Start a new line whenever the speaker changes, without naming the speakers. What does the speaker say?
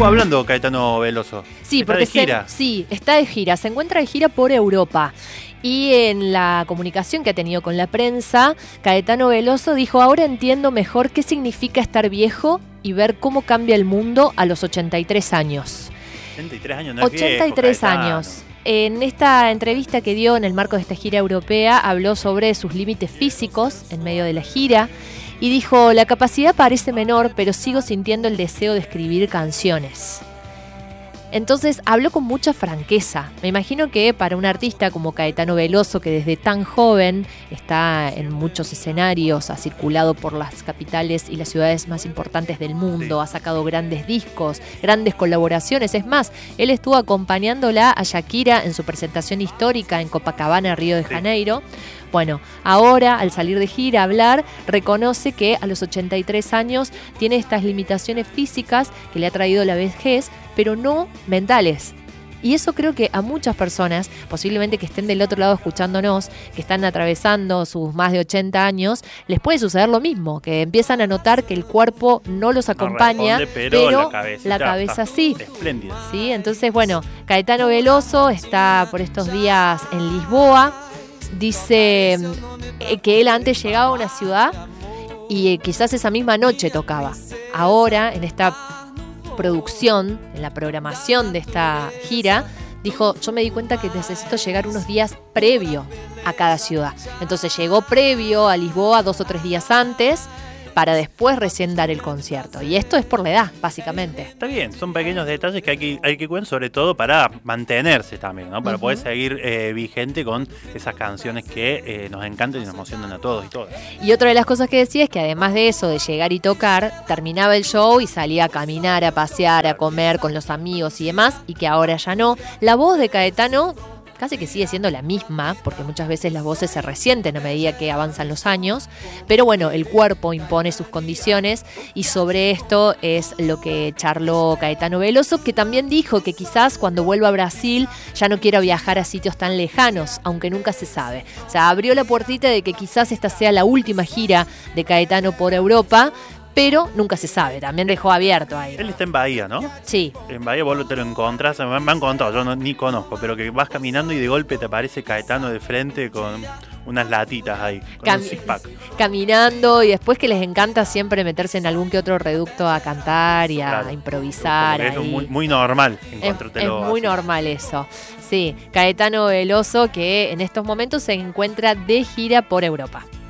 Estuvo hablando Caetano Veloso.
Sí,
está
porque
de gira.
sí, está de gira. Se encuentra de gira por Europa. Y en la comunicación que ha tenido con la prensa, Caetano Veloso dijo: ahora entiendo mejor qué significa estar viejo y ver cómo cambia el mundo a los 83 años.
83 años no es
83
viejo,
años. En esta entrevista que dio en el marco de esta gira europea, habló sobre sus límites físicos en medio de la gira y dijo: la capacidad parece menor, pero sigo sintiendo el deseo de escribir canciones. Entonces habló con mucha franqueza. Me imagino que para un artista como Caetano Veloso, que desde tan joven está en muchos escenarios, ha circulado por las capitales y las ciudades más importantes del mundo, ha sacado grandes discos, grandes colaboraciones. Es más, él estuvo acompañándola a Shakira en su presentación histórica en Copacabana, Río de Janeiro. Bueno, ahora al salir de gira a hablar, reconoce que a los 83 años tiene estas limitaciones físicas que le ha traído la vejez, pero no mentales. Y eso creo que a muchas personas, posiblemente que estén del otro lado escuchándonos, que están atravesando sus más de 80 años, les puede suceder lo mismo, que empiezan a notar que el cuerpo no los acompaña,
no responde, pero
la cabeza sí.
Espléndida.
Sí, entonces, bueno, Caetano Veloso está por estos días en Lisboa. Dice que él antes llegaba a una ciudad y quizás esa misma noche tocaba. Ahora, en esta producción, en la programación de esta gira, dijo: yo me di cuenta que necesito llegar unos días previo a cada ciudad. Entonces llegó previo a Lisboa 2 o 3 días antes para después recién dar el concierto. Y esto es por la edad, básicamente.
Está bien, son pequeños detalles que hay que cuidar, sobre todo para mantenerse también, ¿no? Para poder seguir vigente con esas canciones que nos encantan y nos emocionan a todos y todas.
Y otra de las cosas que decía es que además de eso, de llegar y tocar, terminaba el show y salía a caminar, a pasear, a comer con los amigos y demás, y que ahora ya no. La voz de Caetano casi que sigue siendo la misma, porque muchas veces las voces se resienten a medida que avanzan los años, pero bueno, el cuerpo impone sus condiciones y sobre esto es lo que charló Caetano Veloso, que también dijo que quizás cuando vuelva a Brasil ya no quiera viajar a sitios tan lejanos, aunque nunca se sabe. O sea, abrió la puertita de que quizás esta sea la última gira de Caetano por Europa, pero nunca se sabe, también dejó abierto ahí.
Él está en Bahía, ¿no?
Sí.
En Bahía vos te lo encontrás, me han contado, yo ni conozco, pero que vas caminando y de golpe te aparece Caetano de frente con unas latitas ahí, con un six-pack.
Caminando, y después que les encanta siempre meterse en algún que otro reducto a cantar y a improvisar.
Es muy normal encontrártelo.
Es muy normal eso. Sí, Caetano Veloso, que en estos momentos se encuentra de gira por Europa.